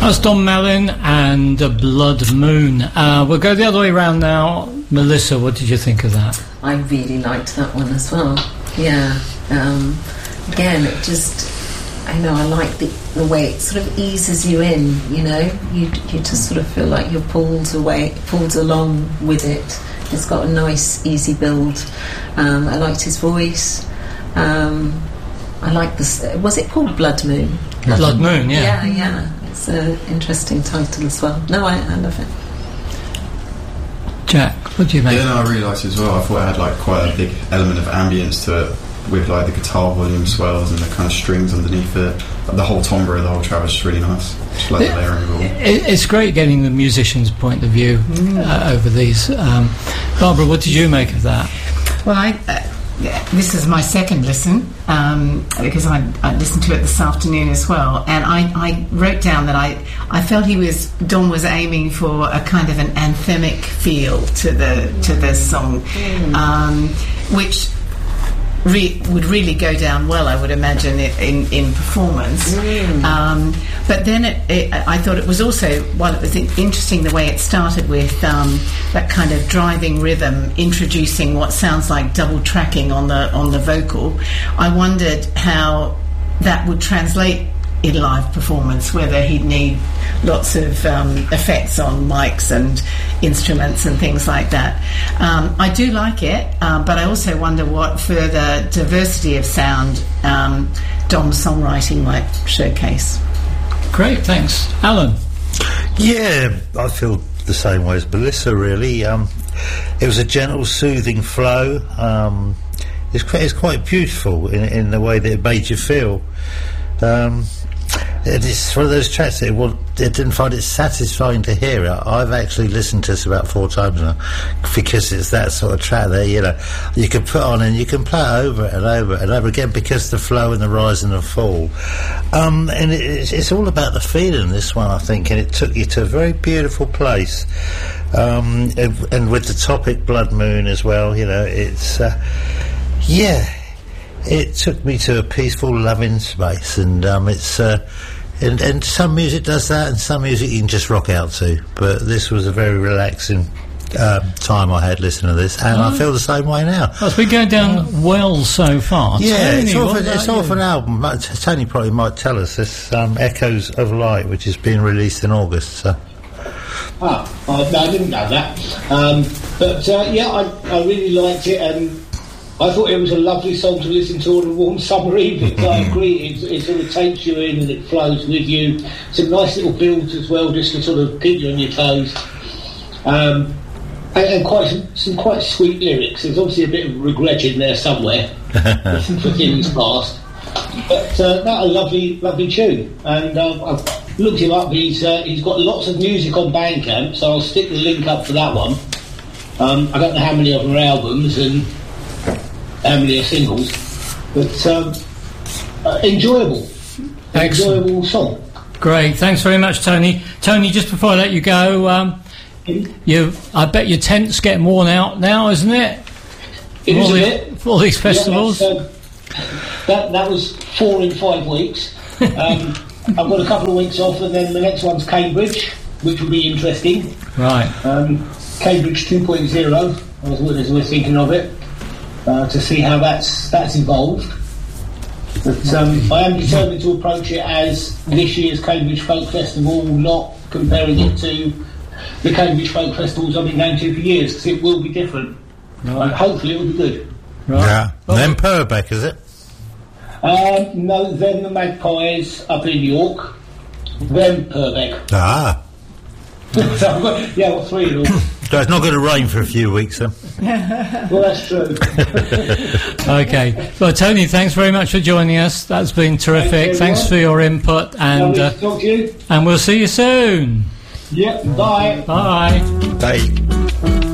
That's Don Mellin and Blood Moon. We'll go the other way around now. Melissa, what did you think of that? I really liked that one as well. Yeah. Again, it just, I like the way it sort of eases you in, you know. You just sort of feel like you're pulled along with it. It's got a nice, easy build. I liked his voice. I like this. Was it called Blood Moon? Blood Moon, yeah. Yeah. It's an interesting title as well. No, I love it. Jack, what do you make? Yeah, no, I really liked it as well. I thought it had like quite a big element of ambience to it, with like the guitar volume swells and the kind of strings underneath it. The whole timbre, the whole track was just really nice. Just like the layering of it all. It's great getting the musician's point of view over these. Barbara, what did you make of that? Well, this is my second listen because I listened to it this afternoon as well, and I wrote down that I felt Don was aiming for a kind of an anthemic feel to the song, which would really go down well, I would imagine, in performance. But then I thought it was also, while it was interesting the way it started with that kind of driving rhythm, introducing what sounds like double tracking on the vocal, I wondered how that would translate in live performance, whether he'd need lots of effects on mics and instruments and things like that. I do like it, but I also wonder what further diversity of sound Dom's songwriting might showcase. Great, thanks. Alan? Yeah, I feel the same way as Melissa, really. It was a gentle, soothing flow. It's quite beautiful in the way that it made you feel. It's one of those tracks that it didn't find it satisfying to hear it. I've actually listened to this about 4 times now because it's that sort of track that, you know, you can put on and you can play it over and over and over again because the flow and the rise and the fall. And it's all about the feeling, this one, I think, and it took you to a very beautiful place. And with the topic Blood Moon as well, you know, it's... it took me to a peaceful, loving space, and it's and some music does that, and some music you can just rock out to. But this was a very relaxing time I had listening to this, and I feel the same way now. Well, it's been going down well so far. Yeah, it's off an album. Tony probably might tell us this. Echoes of Light, which is being released in August. So. No, I didn't know that. But I really liked it, and I thought it was a lovely song to listen to on a warm summer evening. I agree, it sort of takes you in and it flows with you. Some nice little builds as well, just to sort of keep you on your toes. And some quite sweet lyrics. There's obviously a bit of regret in there somewhere for things past. But a lovely tune. And I've looked him up. He's got lots of music on Bandcamp, so I'll stick the link up for that one. I don't know how many of them are albums and how many are singles, but enjoyable. Excellent. Enjoyable song. Great, thanks very much, Tony. Tony, just before I let you go, I bet your tent's getting worn out now, isn't it? It is a bit. For all these festivals. Yeah, that was 4 in 5 weeks. I've got a couple of weeks off, and then the next one's Cambridge, which will be interesting. Right. Cambridge 2.0. As we're thinking of it. To see how that's evolved. But I am determined to approach it as this year's Cambridge Folk Festival, not comparing it to the Cambridge Folk Festivals I've been going to for years, because it will be different. Right. And hopefully it will be good. Right. Yeah. Well, then Purbeck, is it? No, then the Magpies up in York, then Purbeck. Ah. So I've got 3 of them. So it's not going to rain for a few weeks, then. Well, that's true. Okay. Well, Tony, thanks very much for joining us. That's been terrific. Thanks for your input, and talk to you. And we'll see you soon. Yeah. Bye. Bye. Bye.